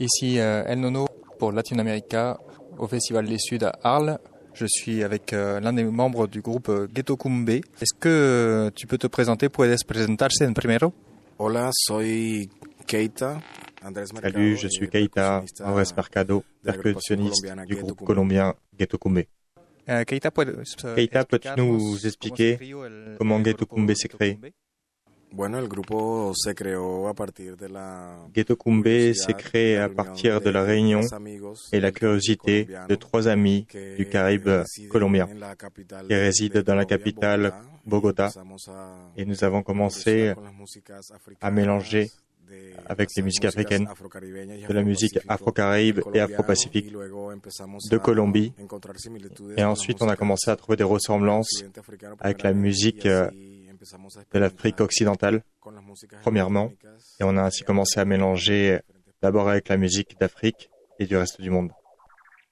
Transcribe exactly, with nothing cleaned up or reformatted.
Ici euh, El Nono pour Latinoamérica au Festival des Suds à Arles. Je suis avec euh, l'un des membres du groupe euh, Ghetto Kumbe. Est-ce que euh, tu peux te présenter? ¿Puedes presentarse en primero? Hola, soy Keita. Salut, je suis Keita Andrés Mercado, percussionniste du groupe colombien Ghetto Kumbe. Euh, Keita, puedes, uh, Keita, peux-tu nous expliquer comment Ghetto Kumbe s'est créé? Bueno, el grupo se creó a partir de la Ghetto Kumbe s'est créé à partir de la réunion et la curiosité de trois amis du Caraïbe colombien qui résident dans la capitale Bogota, et nous avons commencé à mélanger avec les musiques africaines, de la musique afro-caraïbe et afro-pacifique de Colombie. Et ensuite, on a commencé à trouver des ressemblances avec la musique de l'Afrique occidentale, premièrement. Et on a ainsi commencé à mélanger d'abord avec la musique d'Afrique et du reste du monde.